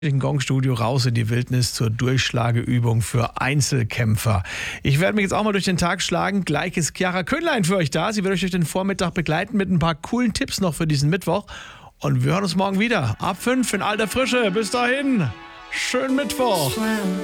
im Gongstudio raus in die Wildnis zur Durchschlageübung für Einzelkämpfer. Ich werde mich jetzt auch mal durch den Tag schlagen. Gleich ist Chiara Köhnlein für euch da. Sie wird euch durch den Vormittag begleiten mit ein paar coolen Tipps noch für diesen Mittwoch. Und wir hören uns morgen wieder. Ab 5 in alter Frische. Bis dahin. Schönen Mittwoch.